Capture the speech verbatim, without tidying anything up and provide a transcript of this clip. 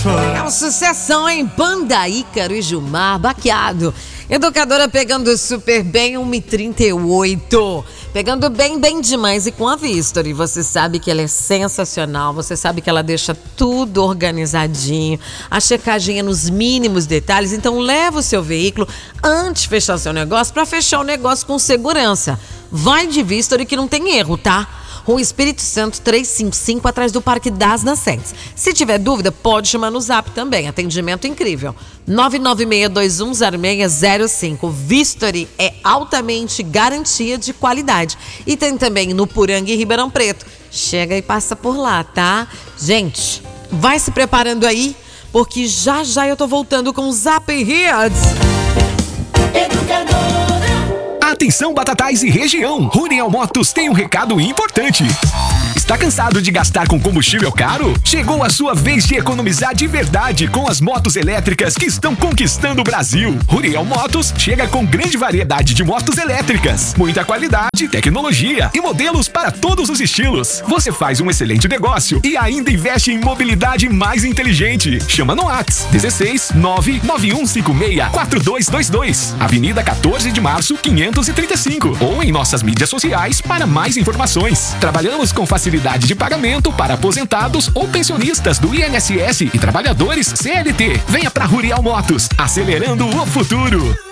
É uma sucessão em Banda Ícaro e Gilmar Baqueado. Educadora pegando super bem, uma e trinta e oito. Pegando bem, bem demais. E com a Vistory, você sabe que ela é sensacional. Você sabe que ela deixa tudo organizadinho. A checagem é nos mínimos detalhes. Então leva o seu veículo antes de fechar seu negócio para fechar o negócio com segurança. Vai de Vistory que não tem erro, tá? Rua Espírito Santo trezentos e cinquenta e cinco, atrás do Parque das Nascentes. Se tiver dúvida, pode chamar no Zap também. Atendimento incrível. nove nove seis dois um zero seis zero cinco. Vistory é altamente garantia de qualidade. E tem também no Puranga e Ribeirão Preto. Chega e passa por lá, tá? Gente, vai se preparando aí, porque já já eu tô voltando com o Zap Hits. Educadora. Atenção, Batatais e região. Ruriel Motos tem um recado importante. Está cansado de gastar com combustível caro? Chegou a sua vez de economizar de verdade com as motos elétricas que estão conquistando o Brasil. Ruriel Motos chega com grande variedade de motos elétricas, muita qualidade, tecnologia e modelos para todos os estilos. Você faz um excelente negócio e ainda investe em mobilidade mais inteligente. Chama no WhatsApp dezesseis nove nove um cinco seis quatro dois dois dois, Avenida quatorze de Março, quinhentos e trinta e cinco, ou em nossas mídias sociais para mais informações. Trabalhamos com facilidade de pagamento para aposentados ou pensionistas do I N S S e trabalhadores C L T. Venha para Ruriel Motos, acelerando o futuro.